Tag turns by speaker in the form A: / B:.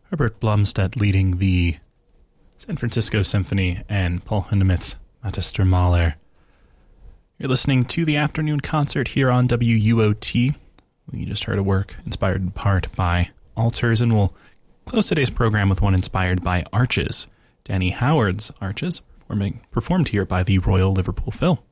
A: Herbert Blomstedt leading the San Francisco Symphony, and Paul Hindemith's Magister Mahler. You're listening to the afternoon concert here on WUOT. We just heard a work inspired in part by Altars, and we'll close today's program with one inspired by Arches. Danny Howard's Arches, performed here by the Royal Liverpool Phil.